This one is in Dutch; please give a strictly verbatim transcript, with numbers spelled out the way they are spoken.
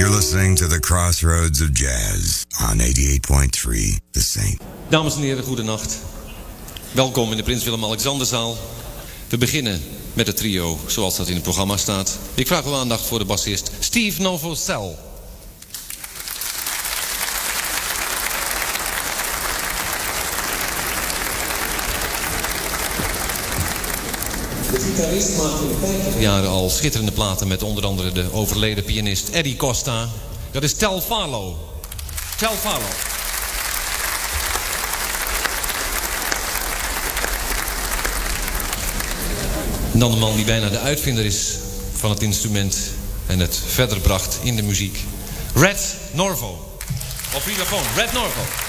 You're listening to the Crossroads of Jazz on eighty-eight point three The Saint. Dames en heren, goedenacht. Welkom in de Prins Willem-Alexanderzaal. We beginnen met het trio zoals dat in het programma staat. Ik vraag uw aandacht voor de bassist Steve Novosel. De gitarist maakt in de vijftig jaren al schitterende platen met onder andere de overleden pianist Eddie Costa. Dat is Tel Farlow. Tel Farlow. En dan de man die bijna de uitvinder is van het instrument en het verder bracht in de muziek. Red Norvo. Op vibrafoon, Red Norvo.